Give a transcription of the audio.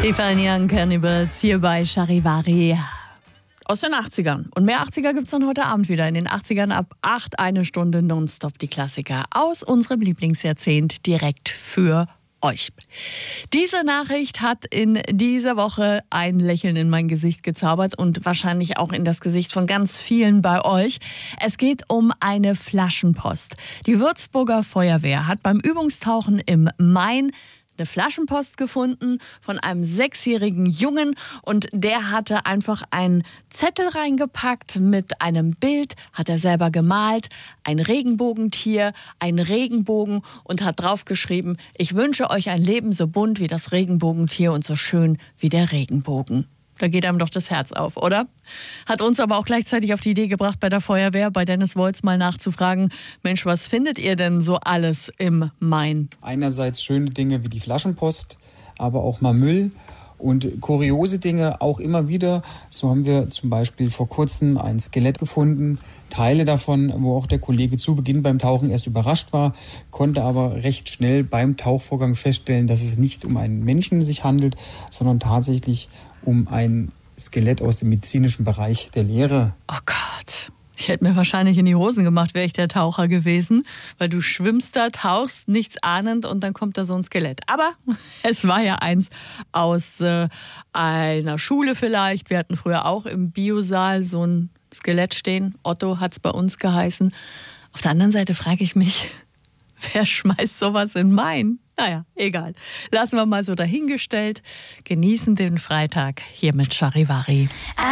Tiffany Young Cannibals hier bei Charivari. Aus den 80ern. Und mehr 80er gibt es dann heute Abend wieder. In den 80ern ab 8 eine Stunde nonstop die Klassiker aus unserem Lieblingsjahrzehnt direkt für euch. Diese Nachricht hat in dieser Woche ein Lächeln in mein Gesicht gezaubert und wahrscheinlich auch in das Gesicht von ganz vielen bei euch. Es geht um eine Flaschenpost. Die Würzburger Feuerwehr hat beim Übungstauchen im Main eine Flaschenpost gefunden von einem 6-jährigen Jungen und der hatte einfach einen Zettel reingepackt mit einem Bild, hat er selber gemalt, ein Regenbogentier, einen Regenbogen und hat draufgeschrieben: Ich wünsche euch ein Leben so bunt wie das Regenbogentier und so schön wie der Regenbogen. Da geht einem doch das Herz auf, oder? Hat uns aber auch gleichzeitig auf die Idee gebracht, bei der Feuerwehr, bei Dennis Wolz mal nachzufragen: Mensch, was findet ihr denn so alles im Main? Einerseits schöne Dinge wie die Flaschenpost, aber auch mal Müll und kuriose Dinge auch immer wieder. So haben wir zum Beispiel vor kurzem ein Skelett gefunden, Teile davon, wo auch der Kollege zu Beginn beim Tauchen erst überrascht war, konnte aber recht schnell beim Tauchvorgang feststellen, dass es nicht um einen Menschen sich handelt, sondern tatsächlich um ein Skelett aus dem medizinischen Bereich der Lehre. Oh Gott, ich hätte mir wahrscheinlich in die Hosen gemacht, wäre ich der Taucher gewesen, weil du schwimmst da, tauchst, nichts ahnend und dann kommt da so ein Skelett. Aber es war ja eins aus einer Schule vielleicht. Wir hatten früher auch im Biosaal so ein Skelett stehen. Otto hat es bei uns geheißen. Auf der anderen Seite frage ich mich, wer schmeißt sowas in Main? Naja, egal. Lassen wir mal so dahingestellt. Genießen den Freitag hier mit Charivari.